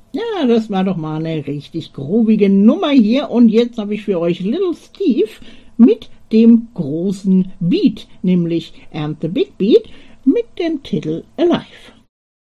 Ja, das war doch mal eine richtig groovige Nummer hier. Und jetzt habe ich für euch Little Steve mit dem großen Beat, nämlich And the Big Beat mit dem Titel Alive.